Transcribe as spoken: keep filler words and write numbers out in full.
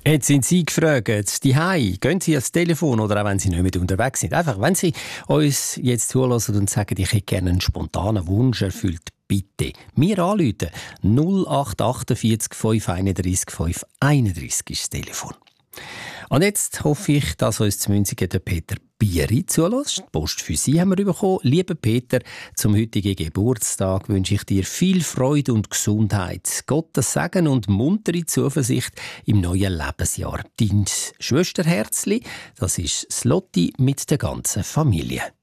Jetzt sind Sie gefragt, die Hai, gehen Sie ans Telefon oder auch wenn Sie nicht mehr unterwegs sind. Einfach, wenn Sie uns jetzt zulassen und sagen, ich hätte gerne einen spontanen Wunsch erfüllt, bitte mir anrufen. null acht achtundvierzig fünf einunddreißig fünf einunddreißig ist das Telefon. Und jetzt hoffe ich, dass uns zu Münzigen der Peter Bieri zulässt. Die Post für Sie haben wir bekommen. Lieber Peter, zum heutigen Geburtstag wünsche ich dir viel Freude und Gesundheit, Gottes Segen und muntere Zuversicht im neuen Lebensjahr. Dein Schwesterherzli, das ist Slotti mit der ganzen Familie.